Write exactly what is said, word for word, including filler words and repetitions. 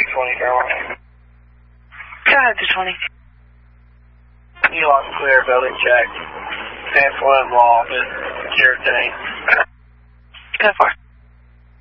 twenty, Carolina. Go ahead, two twenty. You lock and clear, building check. ten foot involved, it's your tank. Go for it.